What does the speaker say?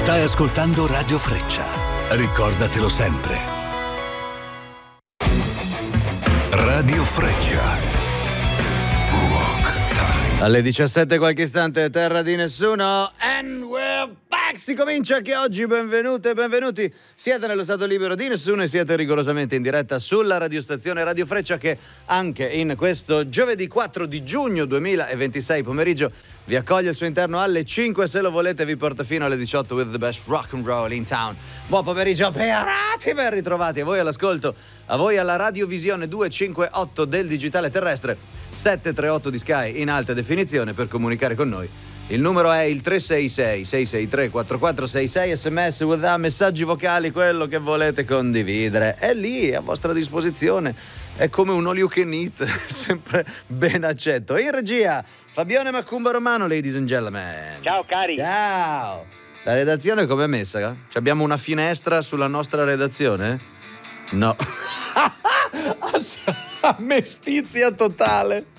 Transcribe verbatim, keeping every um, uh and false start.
Stai ascoltando Radio Freccia. Ricordatelo sempre. Radio Freccia. Rock Time. Alle diciassette qualche istante, terra di nessuno. And we're back! Si comincia anche oggi. Benvenute e benvenuti. Siete nello stato libero di nessuno e siete rigorosamente in diretta sulla radiostazione Radio Freccia, che anche in questo giovedì quattro di giugno duemilaventisei pomeriggio vi accoglie al suo interno alle cinque. Se lo volete vi porta fino alle diciotto with the best rock and roll in town. Buon pomeriggio, perati, ben ritrovati a voi all'ascolto, a voi alla radiovisione duecentocinquantotto del digitale terrestre, settecentotrentotto di Sky in alta definizione. Per comunicare con noi il numero è il tre sei sei sei sei tre quattro quattro sei sei, sms, WhatsApp, messaggi vocali, quello che volete condividere è lì a vostra disposizione, è come un all you can eat, sempre ben accetto. In regia Fabione Macumba Romano, ladies and gentlemen. Ciao cari. Ciao. La redazione com'è messa? Ci abbiamo una finestra sulla nostra redazione? No. Mestizia totale.